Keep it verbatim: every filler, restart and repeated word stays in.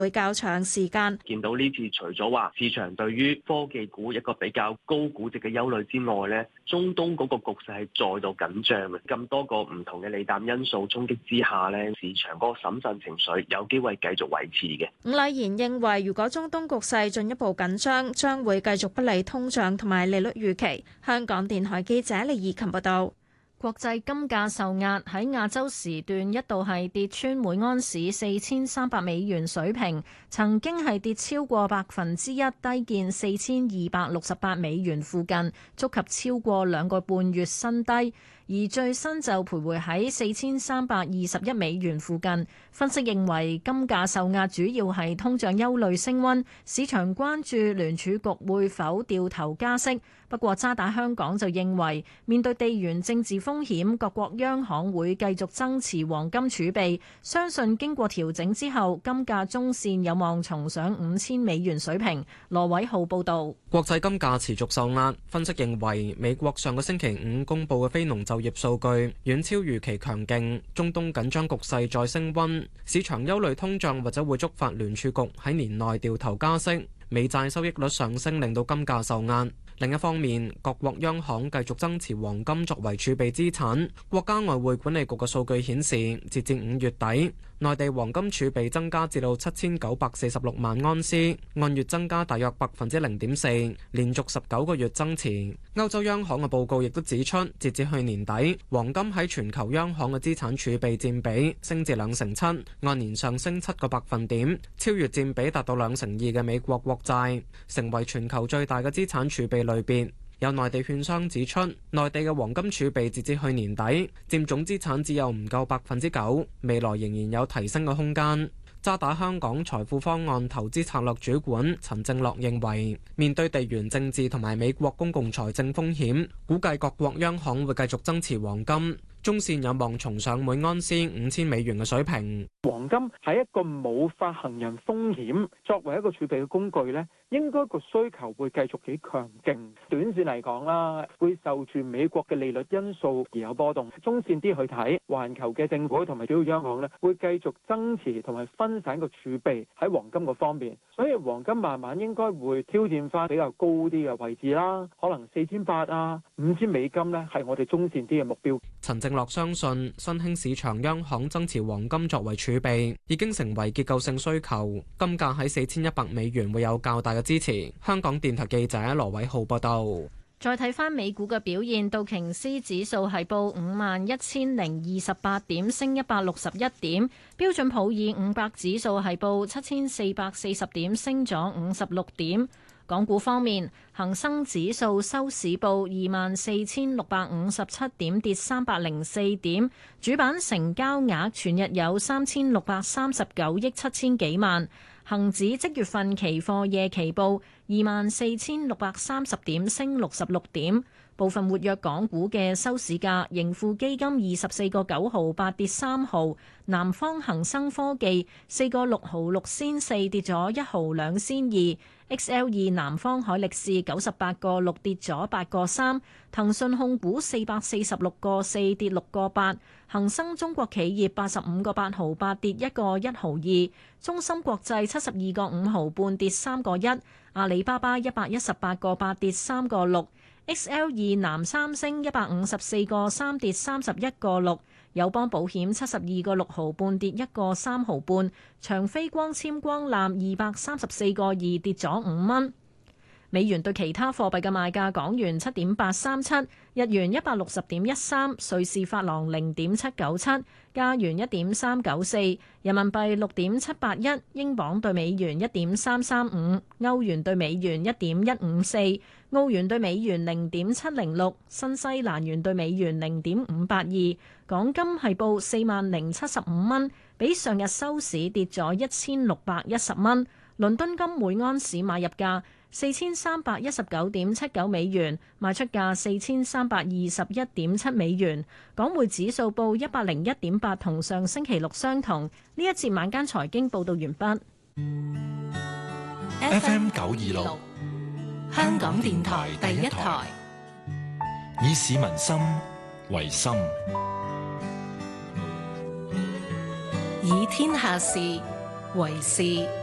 會較長時間。 見到呢次除咗話市場對於科技股一個比較高估值嘅憂慮之外咧，中東嗰個局勢係再度緊張嘅，咁多個唔同嘅利淡因素衝擊之下咧，市場嗰個審慎情緒有機會繼續維持嘅。 伍禮賢認為，如果中東局勢進一步緊張，將會繼續不利通脹同埋利率預期。香港電台記者李怡琴報道。 國際金價受壓，喺亞洲時段一度係跌穿每盎司四千三百美元水平，曾經係跌超過百分之一，低見四千二百六十八美元附近，觸及超過兩個半月新低。而最新就徘徊喺四千三百二十一美元附近。分析認為金價受壓主要係通脹憂慮升溫，市場關注聯儲局會否掉頭加息。不過渣打香港就認為，面對地緣政治風險，各國央行會繼續增持黃金儲備，相信經過調整之後，金價中線有望重上五千美元水平。羅偉浩報導。 國際金價持續受壓，分析認為美國上個星期五公佈嘅非農就業數據遠超預期強勁，中東緊張局勢再升溫，市場憂慮通脹或者會觸發聯儲局喺年內掉頭加息，美債收益率上升令到金價受壓。另一方面，各國央行繼續增持黃金作為儲備資產。國家外匯管理局嘅數據顯示，截至五月底，內地黃金儲備增加至到七千九百四十六萬安士，按月增加大約百分之零點四，連續十九個月增持。歐洲央行嘅報告亦都指出，截至去年底，黃金喺全球央行嘅資產儲備佔比升至兩成七，按年上升七個百分點，超越佔比達到兩成二嘅美國國債，成為全球最大嘅資產儲備類別。有內地券商指出，內地嘅黃金儲備截至去年底佔總資產只有唔夠百分之九，未來仍然有提升嘅空間。渣打香港財富方案投資策略主管陳正樂認為，面對地緣政治同埋美國公共財政風險，估計各國央行會繼續增持黃金，中線有望重上每盎司五千美元嘅水平。 黃金係一個冇發行人風險，作為一個儲備嘅工具咧，應該個需求會繼續幾強勁。短線嚟講啦，會受住美國嘅利率因素而有波動。中線啲去睇，環球嘅政府同埋主要央行咧，會繼續增持同埋分散個儲備喺黃金個方面。所以黃金慢慢應該會挑戰翻比較高啲嘅位置啦，可能四千八啊、五千美金咧係我哋中線啲嘅目標。 陳正樂相信新興市場央行增持黃金作為儲備已經成為結構性需求，金價喺四千一百美元會有較大嘅支持。香港電台記者羅偉浩報道。 再睇翻美股嘅表現，道瓊斯指數係報五萬一千零二十八點，升一百六十一點；標準普爾五百指數係報七千四百四十點，升咗五十六點。港股方面，恒生指數收市報二萬四千六百五十七點，跌三百零四點。主板成交額全日有三千六百三十九億七千幾萬。恒指即月份期貨夜期報二萬四千六百三十點，升六十六點。部分活躍港股嘅收市價，盈富基金二十四個九毫八跌三毫，南方恒生科技四個六毫六仙四跌咗一毫兩仙二。X L 二南方海力士九十八個六跌咗八個三，騰訊控股四百四十六個四跌六個八，恒生中國企業八十五個八毫八跌一個一毫二，中芯國際七十二個五毫半跌三個一，阿里巴巴一百一十八個八跌三個六。X L 二南三星一百五十四個三跌三十一個六，友邦保險七十二個六毫半跌一個三毫半，長飛光纖光纜二百三十四個二跌咗五蚊。美元對其他貨幣嘅賣價：港元七點八三七，日元一百六十點一三，瑞士法郎零點七九七，加元一點三九四，人民幣六點七八一，英鎊對美元一點三三五，歐元對美元一點一五四，澳元對美元零點七零六，新西蘭元對美元零點五八二。港金係報四萬零七十五蚊，比上日收市跌咗一千六百一十蚊。倫敦金每安士買入價四千三百一十九點七九美元，賣出價四千三百二十一點七美元。港匯指數報一百零一點八，同上星期六相同。呢一節晚間財經報道完畢。 F M 九二六，香港電台第一台，以市民心為心， 以天下事為事。